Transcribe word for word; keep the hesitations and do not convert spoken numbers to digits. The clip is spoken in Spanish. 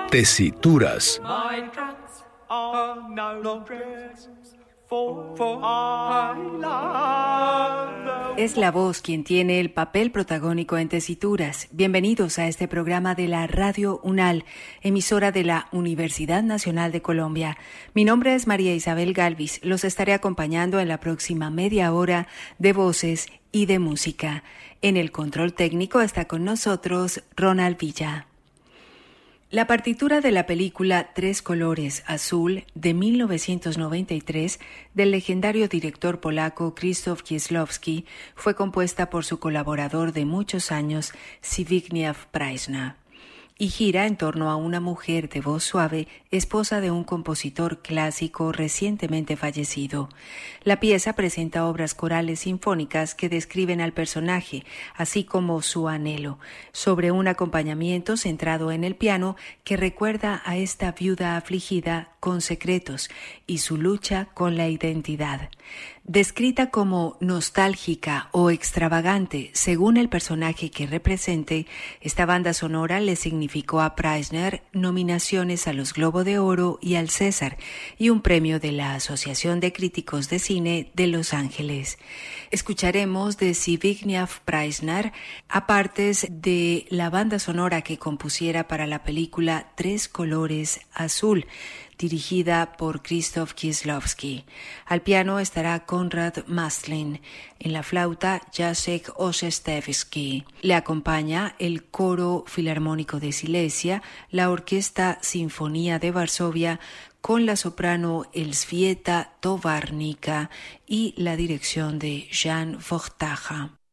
Tesituras. Es la voz quien tiene el papel protagónico en Tesituras. Bienvenidos a este programa de la Radio UNAL, emisora de la Universidad Nacional de Colombia. Mi nombre es María Isabel Galvis. Los estaré acompañando en la próxima media hora de voces y de música. En el control técnico está con nosotros Ronald Villa. La partitura de la película Tres colores azul de mil novecientos noventa y tres del legendario director polaco Krzysztof Kieślowski fue compuesta por su colaborador de muchos años, Zbigniew Preissner, y gira en torno a una mujer de voz suave, esposa de un compositor clásico recientemente fallecido. La pieza presenta obras corales sinfónicas que describen al personaje, así como su anhelo, sobre un acompañamiento centrado en el piano que recuerda a esta viuda afligida con secretos y su lucha con la identidad. Descrita como nostálgica o extravagante, según el personaje que represente, esta banda sonora le significó a Preissner nominaciones a los Globo de Oro y al César y un premio de la Asociación de Críticos de Cine de Los Ángeles. Escucharemos de Zbigniew Preissner a partes de la banda sonora que compusiera para la película Tres colores azul, dirigida por Krzysztof Kieślowski. Al piano estará Konrad Mastlin, en la flauta Jacek Orzeszewski. Le acompaña el Coro Filarmónico de Silesia, la Orquesta Sinfonía de Varsovia, con la soprano Elżbieta Towarnicka y la dirección de Jan Wojtacha.